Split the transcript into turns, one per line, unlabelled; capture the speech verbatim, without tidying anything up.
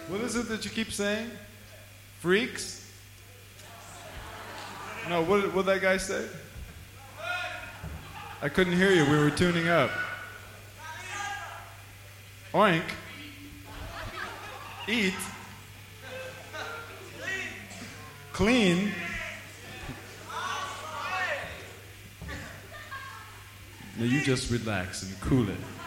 What is it that you keep saying? Freaks? No, what what that guy say? I couldn't hear you. We were tuning up. Oink. Eat. Clean. Now you just relax and cool it.